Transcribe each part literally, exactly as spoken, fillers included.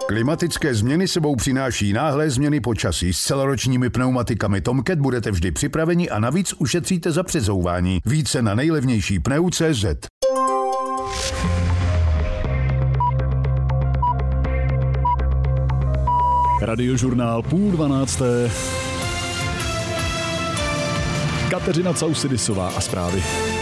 Klimatické změny sebou přináší náhlé změny počasí. S celoročními pneumatikami Tomcat budete vždy připraveni a navíc ušetříte za přezouvání. Více na nejlevnější pneu tečka cé zet. Radiožurnál půl dvanácté. Kateřina Causidisová a zprávy.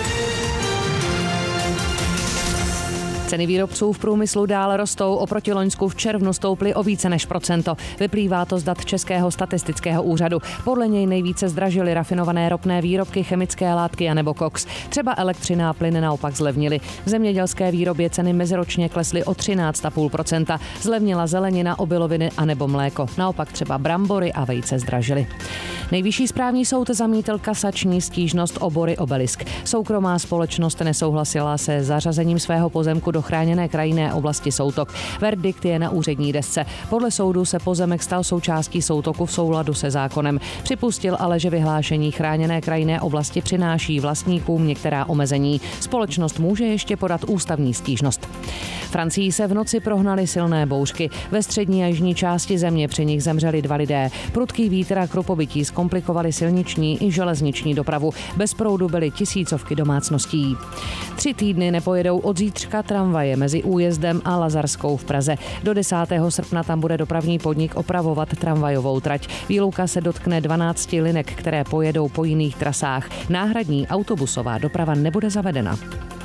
Ceny výrobců v průmyslu dále rostou, oproti loňsku v červnu stouply o více než procento. Vyplývá to z dat Českého statistického úřadu. Podle něj nejvíce zdražily rafinované ropné výrobky, chemické látky a nebo koks. Třeba elektřina a plyn naopak zlevnily. V zemědělské výrobě ceny meziročně klesly o třináct celá pět procenta. Zlevnila zelenina, obiloviny a nebo mléko. Naopak třeba brambory a vejce zdražily. Nejvyšší správní soud zamítl kasační stížnost obory Obelisk. Soukromá společnost nesouhlasila se zařazením svého pozemku do chráněné krajinné oblasti Soutok. Verdikt je na úřední desce. Podle soudu se pozemek stal součástí Soutoku v souladu se zákonem. Připustil ale, že vyhlášení chráněné krajinné oblasti přináší vlastníkům některá omezení. Společnost může ještě podat ústavní stížnost. Francii se v noci prohnaly silné bouřky. Ve střední a jižní části země při nich zemřeli dva lidé. Prudký vítr a krupobytí zkomplikovaly silniční i železniční dopravu. Bez proudu byly tisícovky domácností. Tři týdny nepojedou od zítřka tramvaje mezi Újezdem a Lazarskou v Praze. Do desátého srpna tam bude dopravní podnik opravovat tramvajovou trať. Výluka se dotkne dvanácti linek, které pojedou po jiných trasách. Náhradní autobusová doprava nebude zavedena.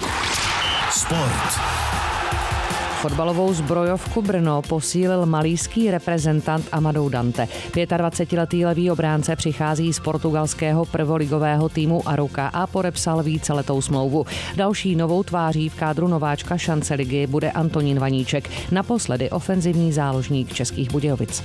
Sport. Fotbalovou zbrojovku Brno posílil malýský reprezentant Amadou Dante. dvacetiletý levý obránce přichází z portugalského prvoligového týmu Arouca a podepsal víceletou smlouvu. Další novou tváří v kádru nováčka šance ligy bude Antonín Vaníček, naposledy ofenzivní záložník Českých Budějovic.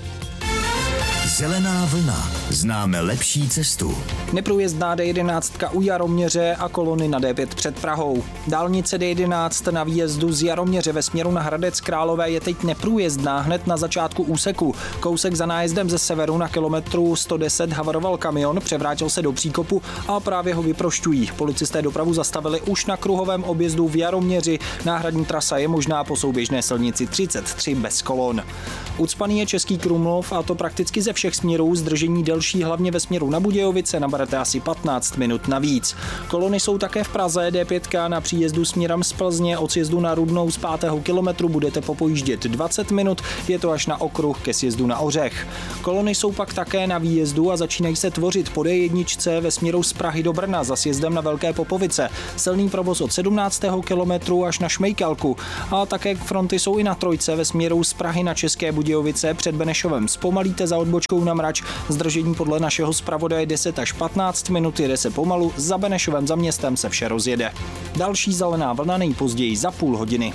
Zelená vlna. Známe lepší cestu. Neprůjezdná D jedenáct u Jaroměře a kolony na D pět před Prahou. Dálnice D jedenáct na výjezdu z Jaroměře ve směru na Hradec Králové je teď neprůjezdná hned na začátku úseku. Kousek za nájezdem ze severu na kilometru sto deset havaroval kamion, převrátil se do příkopu a právě ho vyprošťují. Policisté dopravu zastavili už na kruhovém objezdu v Jaroměři. Náhradní trasa je možná po souběžné silnici třicet tři bez kolon. Ucpaný je Český Krumlov, a to prakticky ze všech směrů. Zdržení delší hlavně ve směru na Budějovice, naberete asi patnáct minut navíc. Kolony jsou také v Praze. D pět na příjezdu směrem z Plzně od sjezdu na Rudnou z pátého kilometru budete popojíždět dvacet minut, je to až na okruh ke sjezdu na Ořech. Kolony jsou pak také na výjezdu a začínají se tvořit po D jedna ve směru z Prahy do Brna za sjezdem na Velké Popovice. Silný provoz od sedmnáctého kilometru až na Šmejkalku. A také fronty jsou i na trojce ve směru z Prahy na České Budějovice. Před Benešovem zpomalíte za odbočkou na Mrač. Zdržení podle našeho zpravodaje deset až patnáct minut, jede se pomalu, za Benešovem za městem se vše rozjede. Další zelená vlna nejpozději za půl hodiny.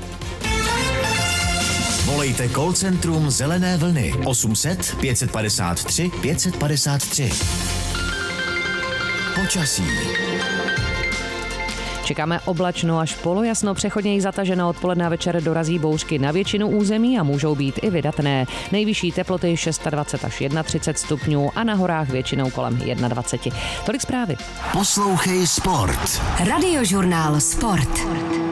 Volejte call centrum Zelené vlny osm set pět padesát tři pět padesát tři. Počasí. Čekáme oblačno až polojasno, přechodněji zataženo, odpoledne a večer dorazí bouřky na většinu území a můžou být i vydatné. Nejvyšší teploty dvacet šest až třicet jedna stupňů a na horách většinou kolem dvacet jedna. Tolik zprávy. Poslouchej sport. Radiožurnál Sport.